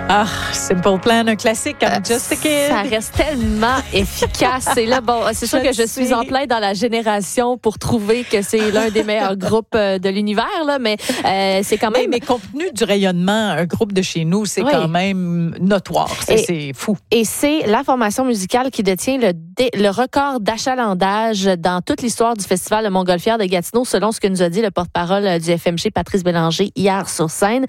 Ah, Simple Plan, un classique comme Just a Kid. Ça reste tellement efficace. Et là, bon, c'est sûr que je suis en plein dans la génération pour trouver que c'est l'un des meilleurs groupes de l'univers, là, mais c'est quand même... Mais compte tenu du rayonnement, un groupe de chez nous, c'est quand même notoire. C'est fou. Et c'est la formation musicale qui détient le record d'achalandage dans toute l'histoire du Festival de Montgolfière de Gatineau, selon ce que nous a dit le porte-parole du FMG, Patrice Bélanger, hier sur scène.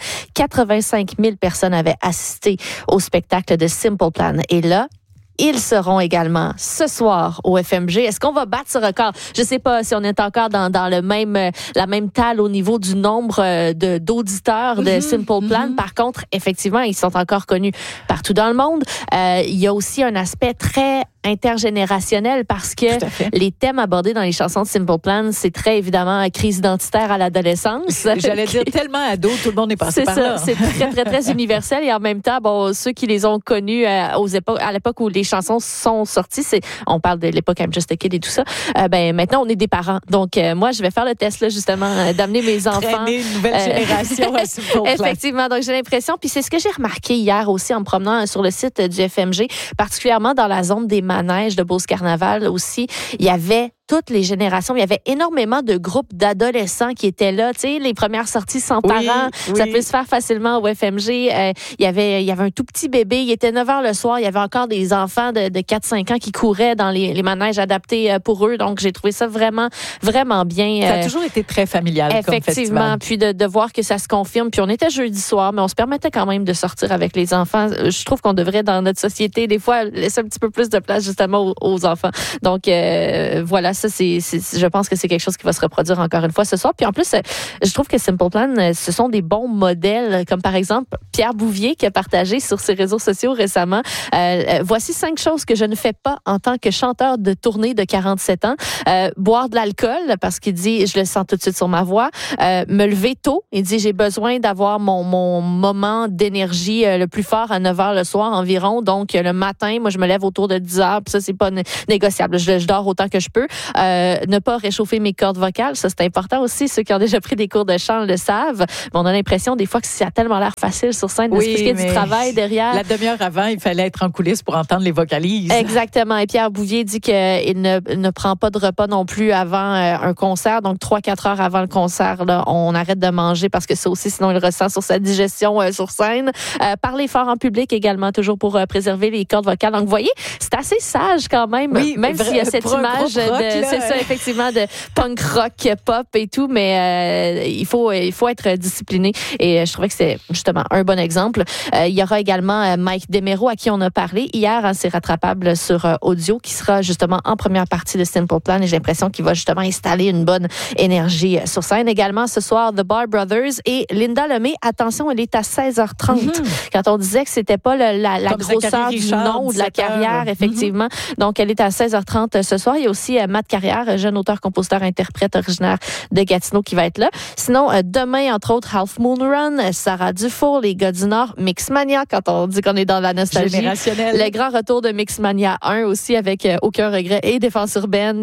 85 000 personnes avaient assisté au spectacle de Simple Plan. Et là, ils seront également ce soir au FMG. Est-ce qu'on va battre ce record? Je sais pas si on est encore dans la même talle au niveau du nombre d'auditeurs de Simple Plan. Par contre, effectivement, ils sont encore connus partout dans le monde. Il y a aussi un aspect très intergénérationnel parce que les thèmes abordés dans les chansons de Simple Plan, c'est très évidemment crise identitaire à l'adolescence. J'allais dire tellement ado, tout le monde est passé par là. C'est très, très, très universel et en même temps, bon, ceux qui les ont connus à l'époque où les chansons sont sorties, on parle de l'époque I'm Just a Kid et tout ça, maintenant on est des parents. Donc, moi, je vais faire le test, là, justement, d'amener mes enfants. Traîner une nouvelle génération à Simple Plan. Effectivement, donc j'ai l'impression, puis c'est ce que j'ai remarqué hier aussi en me promenant sur le site du FMG, particulièrement dans la zone des manèges de Beauce-Carnaval aussi, il y avait toutes les générations. Il y avait énormément de groupes d'adolescents qui étaient là. Tu sais, les premières sorties sans parents, ça peut se faire facilement au FMG. Il y avait un tout petit bébé. Il était 9h le soir. Il y avait encore des enfants de 4-5 ans qui couraient dans les manèges adaptés pour eux. Donc, j'ai trouvé ça vraiment, vraiment bien. Ça a toujours été très familial comme festival. Effectivement. Puis de voir que ça se confirme. Puis on était jeudi soir, mais on se permettait quand même de sortir avec les enfants. Je trouve qu'on devrait, dans notre société, des fois, laisser un petit peu plus de place justement aux enfants. Donc, voilà. Ça, je pense que c'est quelque chose qui va se reproduire encore une fois ce soir. Puis en plus, je trouve que Simple Plan, ce sont des bons modèles, comme par exemple Pierre Bouvier qui a partagé sur ses réseaux sociaux récemment. Voici 5 choses que je ne fais pas en tant que chanteur de tournée de 47 ans. Boire de l'alcool, parce qu'il dit, je le sens tout de suite sur ma voix. Me lever tôt. Il dit, j'ai besoin d'avoir mon moment d'énergie le plus fort à 9h le soir environ. Donc, le matin, moi, je me lève autour de 10h. Puis ça, c'est pas négociable. Je dors autant que je peux. Ne pas réchauffer mes cordes vocales, ça c'est important aussi. Ceux qui ont déjà pris des cours de chant le savent. Mais on a l'impression des fois que ça a tellement l'air facile sur scène de se du travail derrière. La demi-heure avant, il fallait être en coulisses pour entendre les vocalises. Exactement. Et Pierre Bouvier dit qu'il ne prend pas de repas non plus avant un concert. Donc 3-4 heures avant le concert, là, on arrête de manger parce que ça aussi, sinon il ressent sur sa digestion sur scène. Parler fort en public également, toujours pour préserver les cordes vocales. Donc vous voyez, c'est assez sage quand même, même s'il y a cette image c'est ça, effectivement, de punk rock, pop et tout, mais il faut être discipliné. Et je trouvais que c'est justement un bon exemple. Il y aura également Mike Desméraud, à qui on a parlé hier. C'est rattrapable sur audio, qui sera justement en première partie de Simple Plan. Et j'ai l'impression qu'il va justement installer une bonne énergie sur scène. Également, ce soir, The Bar Brothers et Linda Lemay. Attention, elle est à 16h30. Quand on disait que c'était pas la grosseur du nom ou de la carrière, effectivement. Donc, elle est à 16h30 ce soir. Il y a aussi Matt Carrière, jeune auteur, compositeur, interprète originaire de Gatineau qui va être là. Sinon, demain, entre autres, Half Moon Run, Sarah Dufour, les gars du Nord, Mixmania, quand on dit qu'on est dans la nostalgie. Générationnel. Le grand retour de Mixmania 1 aussi, avec Aucun regret et Défense urbaine.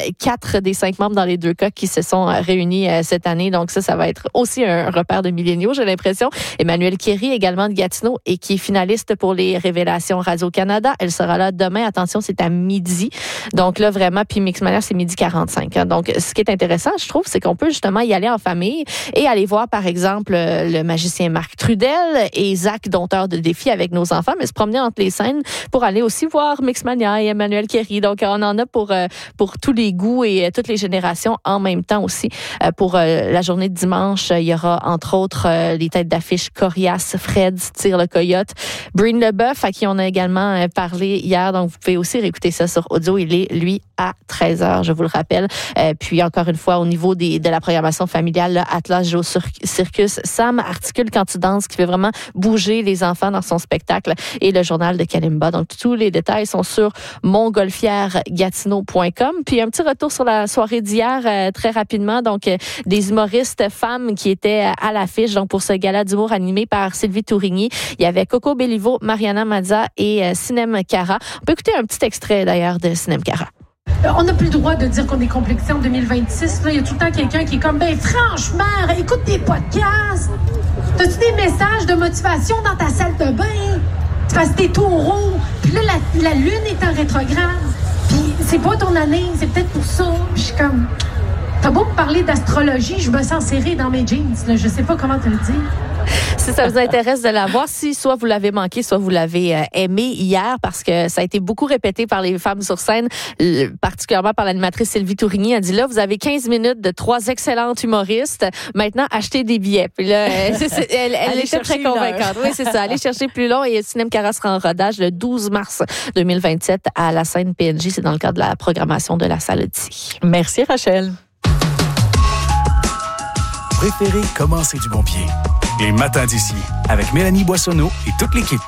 4 des 5 membres dans les 2 cas qui se sont réunis cette année. Donc ça va être aussi un repère de milléniaux, j'ai l'impression. Emmanuelle Kéry, également de Gatineau, et qui est finaliste pour les Révélations Radio-Canada. Elle sera là demain. Attention, c'est à midi. Donc là, vraiment, puis Mixmania, c'est 12h45. Hein. Donc, ce qui est intéressant, je trouve, c'est qu'on peut justement y aller en famille et aller voir, par exemple, le magicien Marc Trudel et Zach, dompteur de défis avec nos enfants, mais se promener entre les scènes pour aller aussi voir Mixmania et Emmanuelle Kéry. Donc, on en a pour tous les goûts et toutes les générations en même temps aussi. Pour la journée de dimanche, il y aura, entre autres, les têtes d'affiche Corias, Fred, Tire le Coyote, Breen Leboeuf, à qui on a également parlé hier. Donc, vous pouvez aussi réécouter ça sur audio. Il est, lui, à 13h, je vous le rappelle. Puis, encore une fois, au niveau de la programmation familiale, là, Atlas Joe Circus, Sam articule quand tu danses, qui fait vraiment bouger les enfants dans son spectacle, et le journal de Kalimba. Donc, tous les détails sont sur montgolfièregatineau.com. Puis, un petit retour sur la soirée d'hier, très rapidement. Donc, des humoristes femmes qui étaient à l'affiche, donc, pour ce gala d'humour animé par Sylvie Tourigny. Il y avait Coco Bellivo, Mariana Mazza et Sinem Cara. On peut écouter un petit extrait, d'ailleurs, de Sinem Cara. On n'a plus le droit de dire qu'on est complexé en 2026. Là, il y a tout le temps quelqu'un qui est comme, ben franchement, écoute des podcasts. T'as-tu des messages de motivation dans ta salle de bain? C'est parce que t'es taureau. Puis là, la lune est en rétrograde. Puis c'est pas ton année, c'est peut-être pour ça. Puis je suis comme... T'as beau me parler d'astrologie, je me sens serrée dans mes jeans. Là. Je sais pas comment te le dire. Si ça vous intéresse de la voir, si soit vous l'avez manqué, soit vous l'avez aimé hier, parce que ça a été beaucoup répété par les femmes sur scène, particulièrement par l'animatrice Sylvie Tourigny. Elle dit là, vous avez 15 minutes de 3 excellentes humoristes. Maintenant, achetez des billets. Puis là, elle était très convaincante. Oui, c'est ça. Allez chercher plus long. Et Sinem Cara sera en rodage le 12 mars 2027 à la scène PNJ. C'est dans le cadre de la programmation de la salle d'ici. Merci, Rachel. Préférez commencer du bon pied. Les matins d'ici, avec Mélanie Boissonneau et toute l'équipe.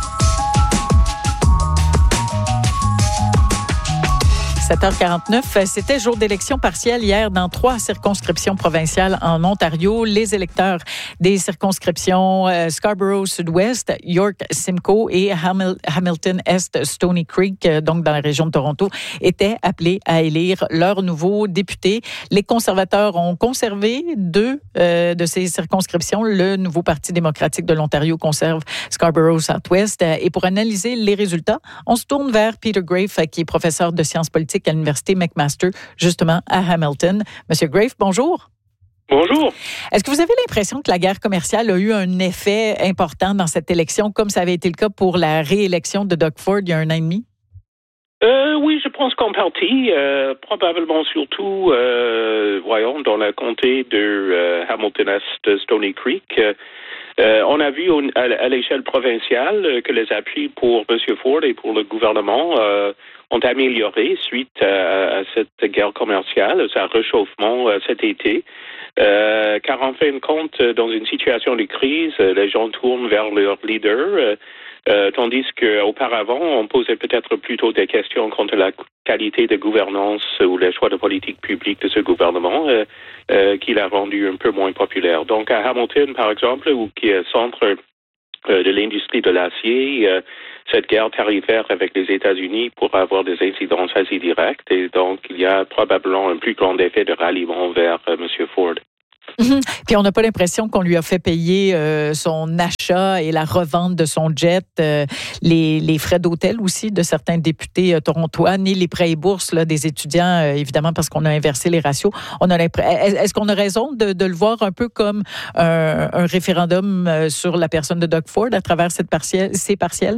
7h49, c'était jour d'élection partielle hier dans 3 circonscriptions provinciales en Ontario. Les électeurs des circonscriptions Scarborough Sud-Ouest, York Simcoe et Hamilton Est Stony Creek, donc dans la région de Toronto, étaient appelés à élire leurs nouveaux députés. Les conservateurs ont conservé 2 de ces circonscriptions. Le nouveau Parti démocratique de l'Ontario conserve Scarborough Southwest. Et pour analyser les résultats, on se tourne vers Peter Graefe, qui est professeur de sciences politiques à l'Université McMaster, justement à Hamilton. Monsieur Graefe, bonjour. Bonjour. Est-ce que vous avez l'impression que la guerre commerciale a eu un effet important dans cette élection, comme ça avait été le cas pour la réélection de Doug Ford il y a 1 an et demi? Oui, je pense qu'en partie, probablement surtout, dans le comté de Hamilton Est Stony Creek. On a vu à l'échelle provinciale que les appuis pour M. Ford et pour le gouvernement ont amélioré suite à cette guerre commerciale, à ce réchauffement cet été. Car en fin de compte, dans une situation de crise, les gens tournent vers leur leader, tandis qu'auparavant, on posait peut-être plutôt des questions quant à la qualité de gouvernance ou les choix de politique publique de ce gouvernement, qui l'a rendu un peu moins populaire. Donc à Hamilton, par exemple, qui est centre de l'industrie de l'acier, cette guerre tarifaire avec les États-Unis pourrait avoir des incidences assez directes et donc il y a probablement un plus grand effet de ralliement vers M. Ford. Puis on n'a pas l'impression qu'on lui a fait payer son achat et la revente de son jet, les frais d'hôtel aussi de certains députés torontois, ni les prêts et bourses là, des étudiants, évidemment, parce qu'on a inversé les ratios. Est-ce qu'on a raison de le voir un peu comme un référendum sur la personne de Doug Ford à travers ces partiels?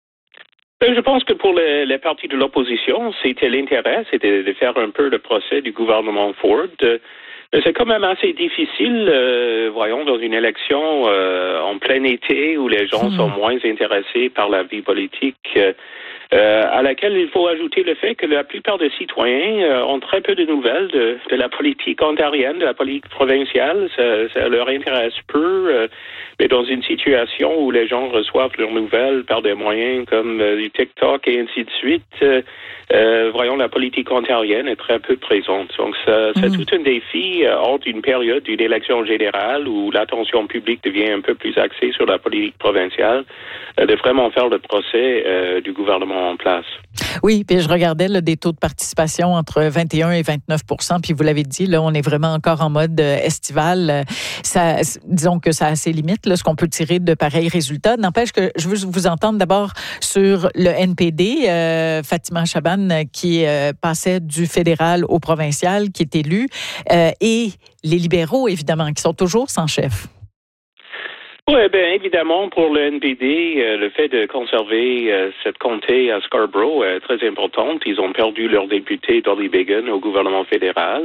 Je pense que pour les partis de l'opposition, c'était l'intérêt, c'était de faire un peu le procès du gouvernement Ford. C'est quand même assez difficile, dans une élection en plein été où les gens sont moins intéressés par la vie politique, à laquelle il faut ajouter le fait que la plupart des citoyens ont très peu de nouvelles de la politique ontarienne, de la politique provinciale. Ça leur intéresse peu, mais dans une situation où les gens reçoivent leurs nouvelles par des moyens comme du TikTok et ainsi de suite, la politique ontarienne est très peu présente. Donc, c'est tout un défi hors d'une période d'une élection générale où l'attention publique devient un peu plus axée sur la politique provinciale, de vraiment faire le procès du gouvernement en place. Oui, puis je regardais là, des taux de participation entre 21 et 29 %, puis vous l'avez dit, là, on est vraiment encore en mode estival. Disons que ça a ses limites, là, ce qu'on peut tirer de pareils résultats. N'empêche que je veux vous entendre d'abord sur le NPD, Fatima Chaban, qui passait du fédéral au provincial, qui est élu, et les libéraux, évidemment, qui sont toujours sans chef. Oui, bien évidemment, pour le NPD, le fait de conserver cette comté à Scarborough est très important. Ils ont perdu leur député Dolly Began au gouvernement fédéral,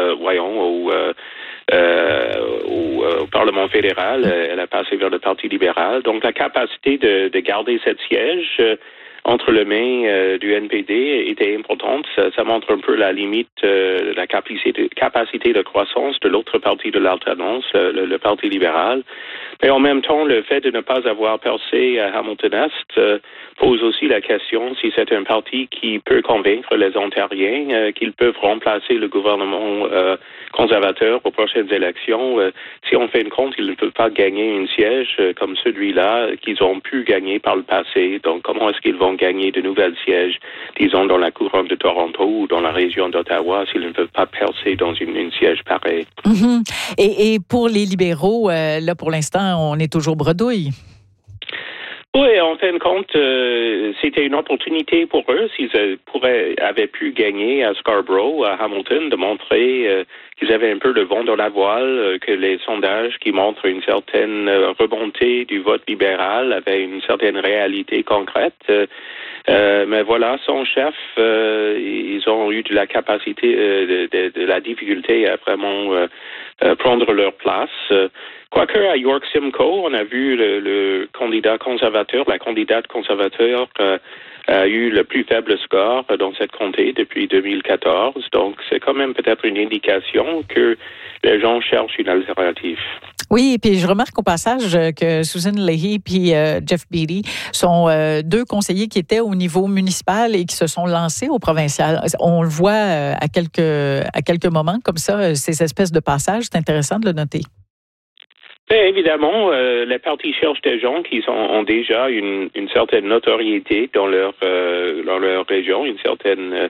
au Parlement fédéral. Elle a passé vers le Parti libéral. Donc la capacité de garder cette siège entre les mains du NPD était importante. Ça montre un peu la limite de la capacité de croissance de l'autre parti de l'alternance, le Parti libéral. Mais en même temps, le fait de ne pas avoir percé à Hamilton Est pose aussi la question si c'est un parti qui peut convaincre les Ontariens qu'ils peuvent remplacer le gouvernement conservateur aux prochaines élections. Si en fin de compte, ils ne peuvent pas gagner un siège comme celui-là qu'ils ont pu gagner par le passé. Donc, comment est-ce qu'ils vont gagner de nouvelles sièges, disons dans la couronne de Toronto ou dans la région d'Ottawa, s'ils ne veulent pas percer dans une siège pareil. Mm-hmm. Et pour les libéraux, là pour l'instant, on est toujours bredouille. Oui, en fin de compte, c'était une opportunité pour eux s'ils avaient pu gagner à Scarborough, à Hamilton, de montrer qu'ils avaient un peu le vent dans la voile, que les sondages qui montrent une certaine remontée du vote libéral avaient une certaine réalité concrète. Mais voilà, son chef, ils ont eu de la capacité, de la difficulté à vraiment prendre leur place. Quoique à York Simcoe, on a vu le candidat conservateur, la candidate conservateur a eu le plus faible score dans cette comté depuis 2014. Donc, c'est quand même peut-être une indication que les gens cherchent une alternative. Oui, et puis je remarque au passage que Susan Leahy puis Jeff Beattie sont deux conseillers qui étaient au niveau municipal et qui se sont lancés au provincial. On le voit à quelques moments comme ça, ces espèces de passages. C'est intéressant de le noter. Bien, évidemment, les partis cherchent des gens qui ont déjà une certaine notoriété dans leur région, une certaine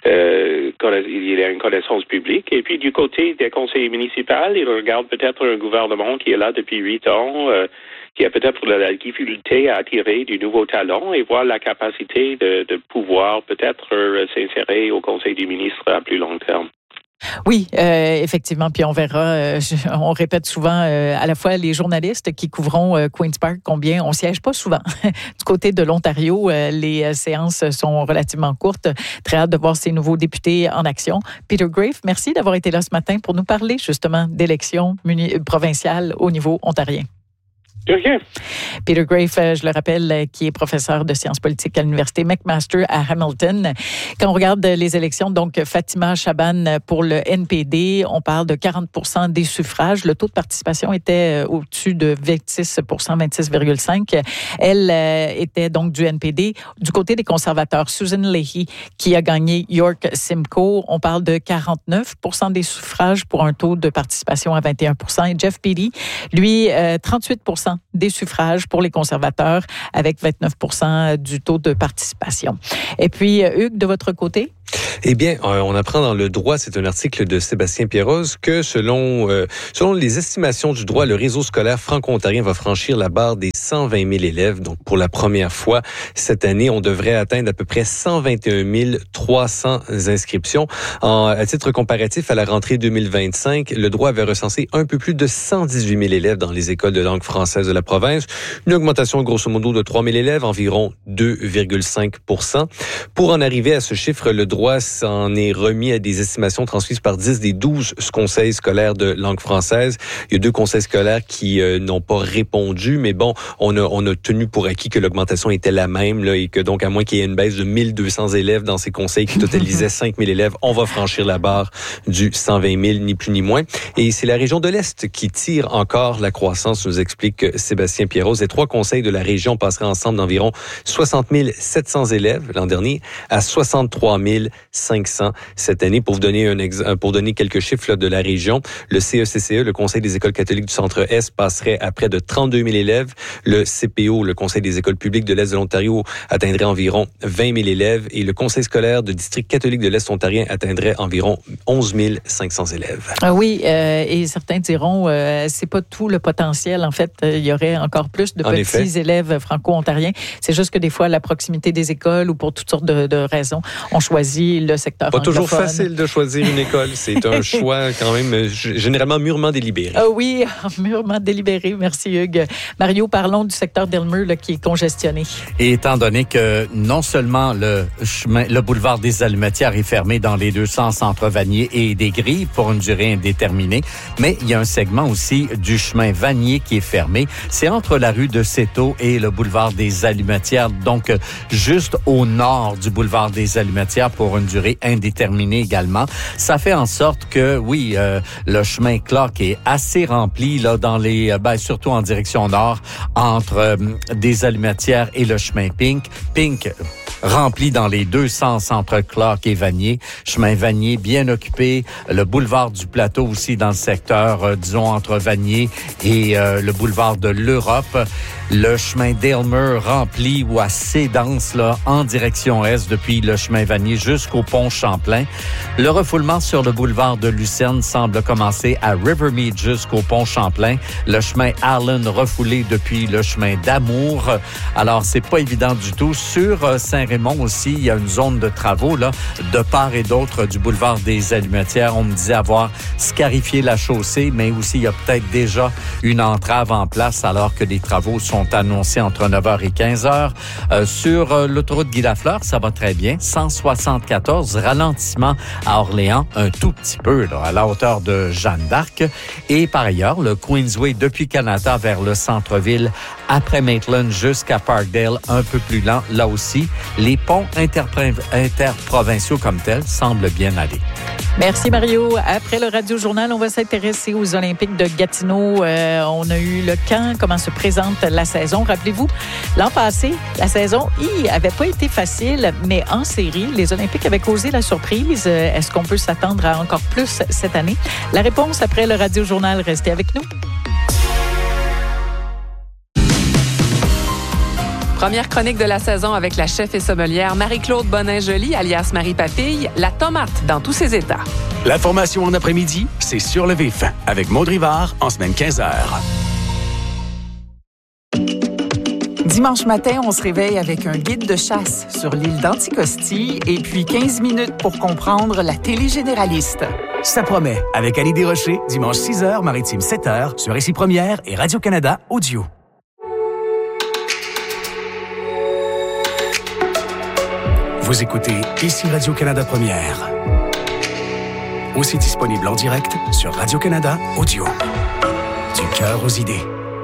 il y a une connaissance publique. Et puis du côté des conseillers municipaux, ils regardent peut-être un gouvernement qui est là depuis 8 ans, qui a peut-être la difficulté à attirer du nouveau talent et voir la capacité de pouvoir peut-être s'insérer au conseil du ministre à plus long terme. Oui, effectivement. Puis on verra, on répète souvent à la fois les journalistes qui couvront Queen's Park combien on siège pas souvent. Du côté de l'Ontario, les séances sont relativement courtes. Très hâte de voir ces nouveaux députés en action. Peter Graefe, merci d'avoir été là ce matin pour nous parler justement d'élections provinciales au niveau ontarien. Okay. Peter Graefe, je le rappelle, qui est professeur de sciences politiques à l'Université McMaster à Hamilton. Quand on regarde les élections, donc Fatima Chaban pour le NPD, on parle de 40% des suffrages. Le taux de participation était au-dessus de 26%, 26,5%. Elle était donc du NPD. Du côté des conservateurs, Susan Leahy, qui a gagné York Simcoe, on parle de 49% des suffrages pour un taux de participation à 21%. Et Jeff Beattie, lui, 38% des suffrages pour les conservateurs avec 29% du taux de participation. Et puis, Hugues, de votre côté? Eh bien, on apprend dans le droit, c'est un article de Sébastien Pierroz, que selon les estimations du droit, le réseau scolaire franco-ontarien va franchir la barre des 120 000 élèves. Donc, pour la première fois cette année, on devrait atteindre à peu près 121 300 inscriptions. À titre comparatif, à la rentrée 2025, le droit avait recensé un peu plus de 118 000 élèves dans les écoles de langue française de la province. Une augmentation grosso modo de 3 000 élèves, environ 2,5%. Pour en arriver à ce chiffre, le droit s'en est remis à des estimations transmises par 10 des 12 conseils scolaires de langue française. Il y a 2 conseils scolaires qui n'ont pas répondu, mais bon, on a tenu pour acquis que l'augmentation était la même là, et que donc, à moins qu'il y ait une baisse de 1200 élèves dans ces conseils qui totalisaient 5000 élèves, on va franchir la barre du 120 000, ni plus ni moins. Et c'est la région de l'Est qui tire encore la croissance, nous explique Sébastien Pierroz. Les 3 conseils de la région passeraient ensemble d'environ 60 700 élèves l'an dernier à 63 500 cette année. Pour vous donner pour donner quelques chiffres là, de la région, le CECCE, le Conseil des écoles catholiques du Centre-Est, passerait à près de 32 000 élèves. Le CPO, le Conseil des écoles publiques de l'Est de l'Ontario, atteindrait environ 20 000 élèves et le Conseil scolaire de district catholique de l'Est ontarien atteindrait environ 11 500 élèves. Ah oui, et certains diront, c'est pas tout le potentiel. En fait, il y aurait encore plus de petits élèves franco-ontariens. C'est juste que des fois, la proximité des écoles ou pour toutes sortes de raisons, on choisit le secteur pas anglophone. Toujours facile de choisir une école. C'est un choix quand même généralement mûrement délibéré. Oui, mûrement délibéré. Merci Hugues. Mario, parlons du secteur d'Elmer là, qui est congestionné. Et étant donné que non seulement le boulevard des Allumetières est fermé dans les 2 sens entre Vanier et des Grilles pour une durée indéterminée, mais il y a un segment aussi du chemin Vanier qui est fermé. C'est entre la rue de Céteau et le boulevard des Allumetières, donc juste au nord du boulevard des Allumetières pour une durée indéterminée également. Ça fait en sorte que, oui, le chemin Clark est assez rempli là dans les, surtout en direction nord, entre des Allumetières et le chemin Pink. Pink rempli dans les 2 sens entre Clark et Vanier. Chemin Vanier bien occupé. Le boulevard du Plateau aussi dans le secteur, disons, entre Vanier et le boulevard de l'Europe. Le chemin d'Aylmer rempli ou assez dense là, en direction est depuis le chemin Vanier jusqu'au pont Champlain. Le refoulement sur le boulevard de Lucerne semble commencer à Rivermead jusqu'au pont Champlain. Le chemin Allen refoulé depuis le chemin d'Amour. Alors, c'est pas évident du tout. Sur Saint-Raymond aussi, il y a une zone de travaux là, de part et d'autre du boulevard des Allumetières. On me disait avoir scarifié la chaussée, mais aussi il y a peut-être déjà une entrave en place alors que les travaux sont annoncés entre 9h et 15h. Sur l'autoroute Guy-Lafleur, ça va très bien. 174, ralentissement à Orléans, un tout petit peu là, à la hauteur de Jeanne d'Arc. Et par ailleurs, le Queensway depuis Canada vers le centre-ville, après Maitland jusqu'à Parkdale, un peu plus lent. Là aussi, les ponts interprovinciaux comme tels semblent bien aller. Merci Mario. Après le Radio-Journal, on va s'intéresser aux Olympiques de Gatineau. On a eu le camp, comment se présente la saison. Rappelez-vous, l'an passé, la saison avait pas été facile, mais en série, les Olympiques avaient causé la surprise. Est-ce qu'on peut s'attendre à encore plus cette année? La réponse après le Radio-Journal. Restez avec nous. Première chronique de la saison avec la chef et sommelière Marie-Claude Bonin-Joly, alias Marie Papille, la tomate dans tous ses états. L'information en après-midi, c'est Sur le vif, avec Maud Rivard, en semaine 15h. Dimanche matin, on se réveille avec un guide de chasse sur l'île d'Anticosti et puis 15 minutes pour comprendre la télé généraliste. Ça promet, avec Annie Desrochers, dimanche 6h, maritime 7h, sur Récit Première et Radio-Canada Audio. Vous écoutez ici Radio-Canada Première. Aussi disponible en direct sur Radio-Canada Audio. Du cœur aux idées.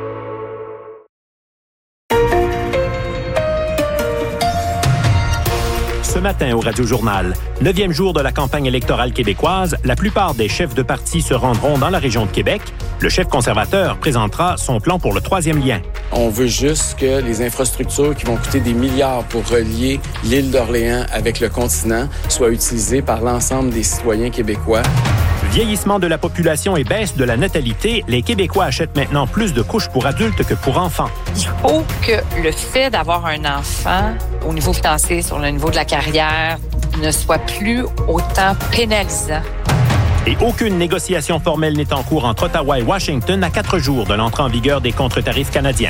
Ce matin au Radio-Journal, 9e jour de la campagne électorale québécoise, la plupart des chefs de parti se rendront dans la région de Québec. Le chef conservateur présentera son plan pour le 3e lien. On veut juste que les infrastructures qui vont coûter des milliards pour relier l'île d'Orléans avec le continent soient utilisées par l'ensemble des citoyens québécois. Vieillissement de la population et baisse de la natalité, les Québécois achètent maintenant plus de couches pour adultes que pour enfants. Il faut que le fait d'avoir un enfant au niveau financier, sur le niveau de la carrière, ne soit plus autant pénalisant. Et aucune négociation formelle n'est en cours entre Ottawa et Washington à 4 jours de l'entrée en vigueur des contre-tarifs canadiens.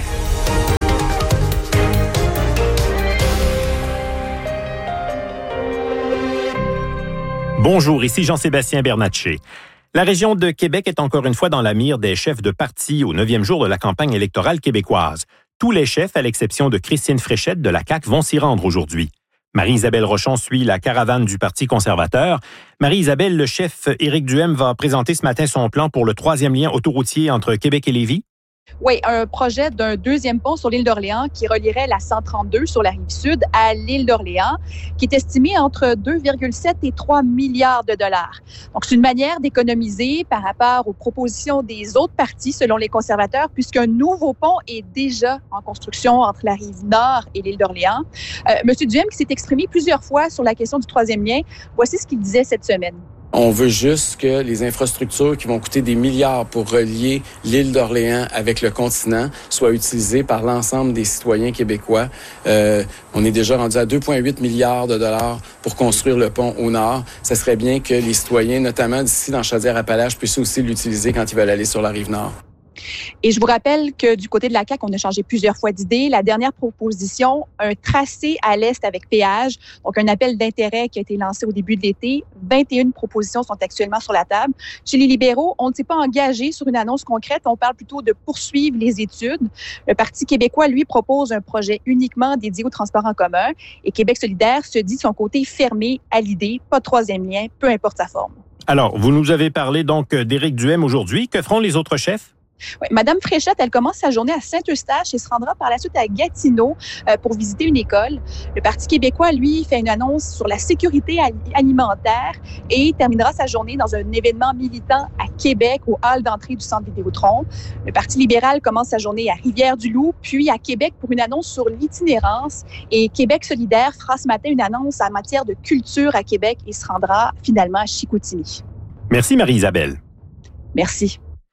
Bonjour, ici Jean-Sébastien Bernatchez. La région de Québec est encore une fois dans la mire des chefs de parti au 9e jour de la campagne électorale québécoise. Tous les chefs, à l'exception de Christine Fréchette de la CAQ, vont s'y rendre aujourd'hui. Marie-Isabelle Rochon suit la caravane du Parti conservateur. Marie-Isabelle, le chef Éric Duhem va présenter ce matin son plan pour le 3e lien autoroutier entre Québec et Lévis. Oui, un projet d'un 2e pont sur l'île d'Orléans qui relierait la 132 sur la rive sud à l'île d'Orléans, qui est estimé entre 2,7 et 3 milliards de dollars. Donc, c'est une manière d'économiser par rapport aux propositions des autres partis, selon les conservateurs, puisqu'un nouveau pont est déjà en construction entre la rive nord et l'île d'Orléans. Monsieur Duhem, qui s'est exprimé plusieurs fois sur la question du 3e lien, voici ce qu'il disait cette semaine. On veut juste que les infrastructures qui vont coûter des milliards pour relier l'île d'Orléans avec le continent soient utilisées par l'ensemble des citoyens québécois. On est déjà rendu à 2,8 milliards de dollars pour construire le pont au nord. Ça serait bien que les citoyens, notamment d'ici dans Chaudière-Appalaches, puissent aussi l'utiliser quand ils veulent aller sur la rive nord. Et je vous rappelle que du côté de la CAQ, on a changé plusieurs fois d'idée. La dernière proposition, un tracé à l'est avec péage, donc un appel d'intérêt qui a été lancé au début de l'été. 21 propositions sont actuellement sur la table. Chez les libéraux, on ne s'est pas engagé sur une annonce concrète. On parle plutôt de poursuivre les études. Le Parti québécois, lui, propose un projet uniquement dédié au transport en commun. Et Québec solidaire se dit de son côté fermé à l'idée, pas de 3e lien, peu importe sa forme. Alors, vous nous avez parlé donc d'Éric Duhem aujourd'hui. Que feront les autres chefs? Oui, Madame Fréchette, elle commence sa journée à Saint-Eustache et se rendra par la suite à Gatineau pour visiter une école. Le Parti québécois, lui, fait une annonce sur la sécurité alimentaire et terminera sa journée dans un événement militant à Québec, au hall d'entrée du Centre Vidéotron. Le Parti libéral commence sa journée à Rivière-du-Loup, puis à Québec pour une annonce sur l'itinérance. Et Québec solidaire fera ce matin une annonce en matière de culture à Québec et se rendra finalement à Chicoutimi. Merci Marie-Isabelle. Merci.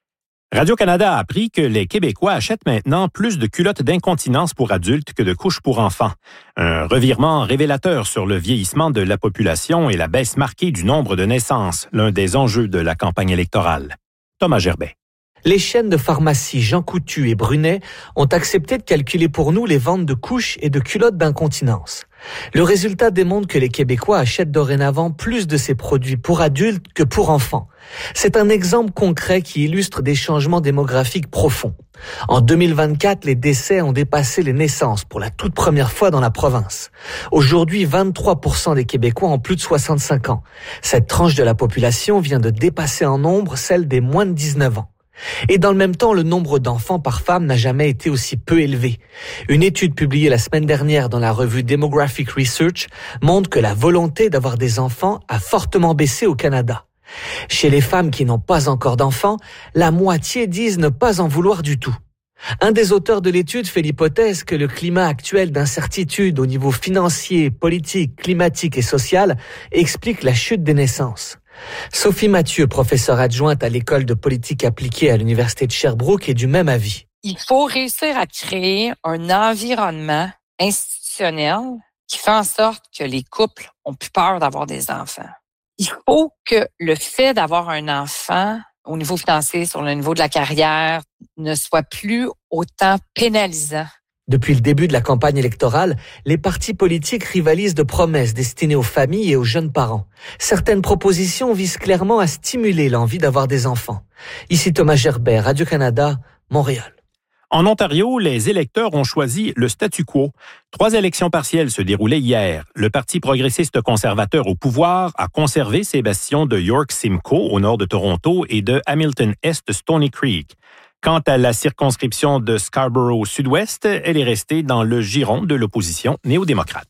Radio-Canada a appris que les Québécois achètent maintenant plus de culottes d'incontinence pour adultes que de couches pour enfants. Un revirement révélateur sur le vieillissement de la population et la baisse marquée du nombre de naissances, l'un des enjeux de la campagne électorale. Thomas Gerbet. Les chaînes de pharmacie Jean Coutu et Brunet ont accepté de calculer pour nous les ventes de couches et de culottes d'incontinence. Le résultat démontre que les Québécois achètent dorénavant plus de ces produits pour adultes que pour enfants. C'est un exemple concret qui illustre des changements démographiques profonds. En 2024, les décès ont dépassé les naissances pour la toute première fois dans la province. Aujourd'hui, 23% des Québécois ont plus de 65 ans. Cette tranche de la population vient de dépasser en nombre celle des moins de 19 ans. Et dans le même temps, le nombre d'enfants par femme n'a jamais été aussi peu élevé. Une étude publiée la semaine dernière dans la revue Demographic Research montre que la volonté d'avoir des enfants a fortement baissé au Canada. Chez les femmes qui n'ont pas encore d'enfants, la moitié disent ne pas en vouloir du tout. Un des auteurs de l'étude fait l'hypothèse que le climat actuel d'incertitude au niveau financier, politique, climatique et social explique la chute des naissances. Sophie Mathieu, professeure adjointe à l'École de politique appliquée à l'Université de Sherbrooke, est du même avis. Il faut réussir à créer un environnement institutionnel qui fait en sorte que les couples ont plus peur d'avoir des enfants. Il faut que le fait d'avoir un enfant au niveau financier, sur le niveau de la carrière, ne soit plus autant pénalisant. Depuis le début de la campagne électorale, les partis politiques rivalisent de promesses destinées aux familles et aux jeunes parents. Certaines propositions visent clairement à stimuler l'envie d'avoir des enfants. Ici Thomas Gerbet, Radio-Canada, Montréal. En Ontario, les électeurs ont choisi le statu quo. 3 élections partielles se déroulaient hier. Le Parti progressiste conservateur au pouvoir a conservé ses bastions de York Simcoe au nord de Toronto et de Hamilton Est de Stony Creek. Quant à la circonscription de Scarborough Sud-Ouest, elle est restée dans le giron de l'opposition néo-démocrate.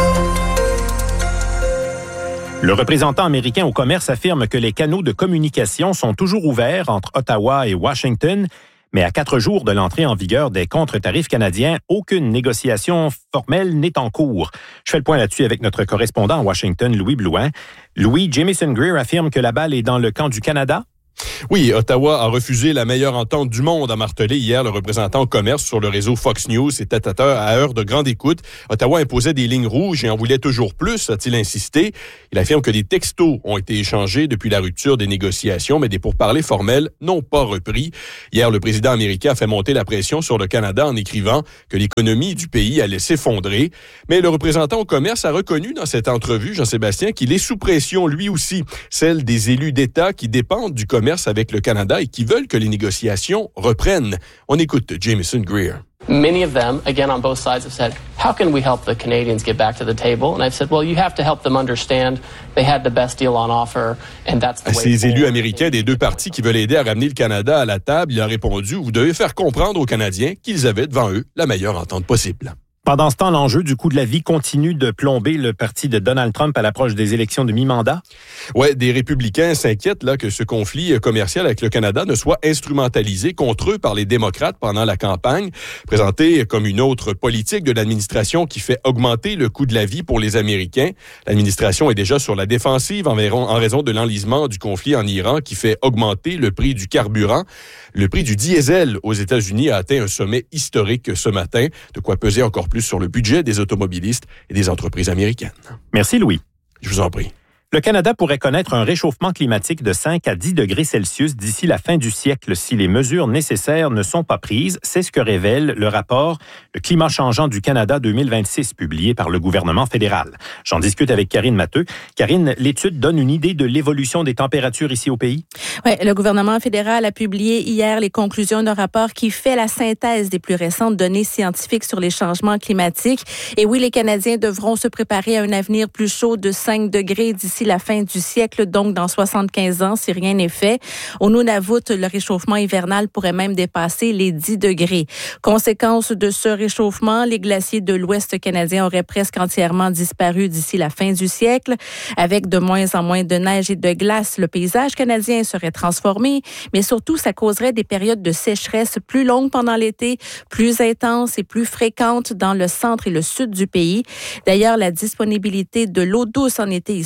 Le représentant américain au commerce affirme que les canaux de communication sont toujours ouverts entre Ottawa et Washington, mais à 4 jours de l'entrée en vigueur des contre-tarifs canadiens, aucune négociation formelle n'est en cours. Je fais le point là-dessus avec notre correspondant à Washington, Louis Blouin. Louis, Jamieson Greer affirme que la balle est dans le camp du Canada. Oui, Ottawa a refusé la meilleure entente du monde, a martelé hier le représentant au commerce sur le réseau Fox News. C'était à heure de grande écoute. Ottawa imposait des lignes rouges et en voulait toujours plus, a-t-il insisté. Il affirme que des textos ont été échangés depuis la rupture des négociations, mais des pourparlers formels n'ont pas repris. Hier, le président américain a fait monter la pression sur le Canada en écrivant que l'économie du pays allait s'effondrer. Mais le représentant au commerce a reconnu dans cette entrevue, Jean-Sébastien, qu'il est sous pression lui aussi, celle des élus d'État qui dépendent du commerce avec le Canada et qui veulent que les négociations reprennent. On écoute Jamieson Greer. Many of them, again on both sides, have said, how can we help the Canadians get back to the table? And I've said, well, you have to help them understand they had the best deal on offer, and that's the way forward. Ces élus américains des deux partis qui veulent aider à ramener le Canada à la table, il a répondu, vous devez faire comprendre aux Canadiens qu'ils avaient devant eux la meilleure entente possible. Pendant ce temps, l'enjeu du coût de la vie continue de plomber le parti de Donald Trump à l'approche des élections de mi-mandat. Ouais, des républicains s'inquiètent là que ce conflit commercial avec le Canada ne soit instrumentalisé contre eux par les démocrates pendant la campagne, présenté comme une autre politique de l'administration qui fait augmenter le coût de la vie pour les Américains. L'administration est déjà sur la défensive en raison de l'enlisement du conflit en Iran qui fait augmenter le prix du carburant. Le prix du diesel aux États-Unis a atteint un sommet historique ce matin, de quoi peser encore plus sur le budget des automobilistes et des entreprises américaines. Merci, Louis. Je vous en prie. Le Canada pourrait connaître un réchauffement climatique de 5 à 10 degrés Celsius d'ici la fin du siècle si les mesures nécessaires ne sont pas prises. C'est ce que révèle le rapport « Le climat changeant du Canada 2026 » publié par le gouvernement fédéral. J'en discute avec Karine Matteux. Karine, l'étude donne une idée de l'évolution des températures ici au pays? Oui, le gouvernement fédéral a publié hier les conclusions d'un rapport qui fait la synthèse des plus récentes données scientifiques sur les changements climatiques. Et oui, les Canadiens devront se préparer à un avenir plus chaud de 5 degrés d'ici la fin du siècle, donc dans 75 ans, si rien n'est fait. Au Nunavut, le réchauffement hivernal pourrait même dépasser les 10 degrés. Conséquence de ce réchauffement, les glaciers de l'Ouest canadien auraient presque entièrement disparu d'ici la fin du siècle. Avec de moins en moins de neige et de glace, le paysage canadien serait transformé, mais surtout, ça causerait des périodes de sécheresse plus longues pendant l'été, plus intenses et plus fréquentes dans le centre et le sud du pays. D'ailleurs, la disponibilité de l'eau douce en été y serait,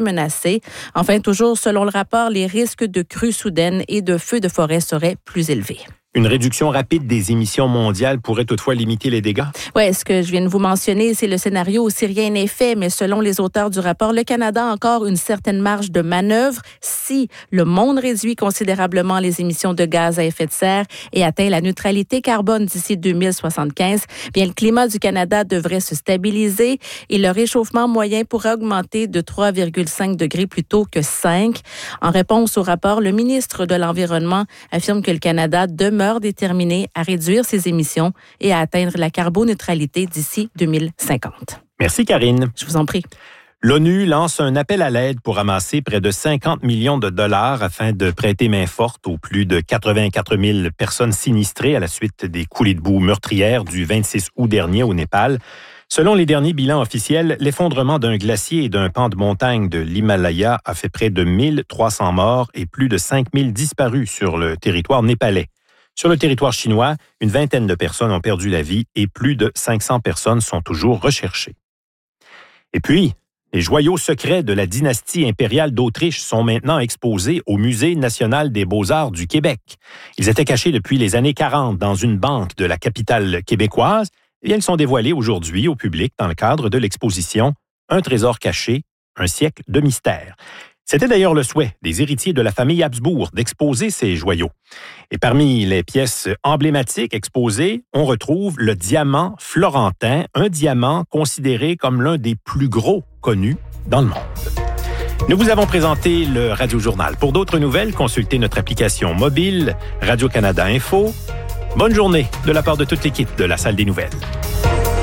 menacés. Enfin, toujours selon le rapport, les risques de crues soudaines et de feux de forêt seraient plus élevés. Une réduction rapide des émissions mondiales pourrait toutefois limiter les dégâts? Oui, ce que je viens de vous mentionner, c'est le scénario où si rien n'est fait, mais selon les auteurs du rapport, le Canada a encore une certaine marge de manœuvre si le monde réduit considérablement les émissions de gaz à effet de serre et atteint la neutralité carbone d'ici 2075. Bien, le climat du Canada devrait se stabiliser et le réchauffement moyen pourrait augmenter de 3,5 degrés plutôt que 5. En réponse au rapport, le ministre de l'Environnement affirme que le Canada demeure déterminé à réduire ses émissions et à atteindre la carboneutralité d'ici 2050. Merci, Karine. Je vous en prie. L'ONU lance un appel à l'aide pour ramasser près de 50 millions de dollars afin de prêter main forte aux plus de 84 000 personnes sinistrées à la suite des coulées de boue meurtrières du 26 août dernier au Népal. Selon les derniers bilans officiels, l'effondrement d'un glacier et d'un pan de montagne de l'Himalaya a fait près de 1300 morts et plus de 5000 disparus sur le territoire népalais. Sur le territoire chinois, une vingtaine de personnes ont perdu la vie et plus de 500 personnes sont toujours recherchées. Et puis, les joyaux secrets de la dynastie impériale d'Autriche sont maintenant exposés au Musée national des beaux-arts du Québec. Ils étaient cachés depuis les années 40 dans une banque de la capitale québécoise et ils sont dévoilés aujourd'hui au public dans le cadre de l'exposition « Un trésor caché, un siècle de mystère ». C'était d'ailleurs le souhait des héritiers de la famille Habsbourg d'exposer ces joyaux. Et parmi les pièces emblématiques exposées, on retrouve le diamant florentin, un diamant considéré comme l'un des plus gros connus dans le monde. Nous vous avons présenté le Radio Journal. Pour d'autres nouvelles, consultez notre application mobile Radio-Canada Info. Bonne journée de la part de toute l'équipe de la Salle des Nouvelles.